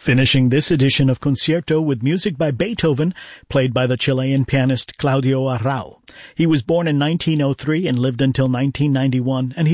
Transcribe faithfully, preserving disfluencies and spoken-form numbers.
Finishing this edition of Concierto with music by Beethoven, played by the Chilean pianist Claudio Arrau. He was born in nineteen oh three and lived until nineteen ninety-one, and he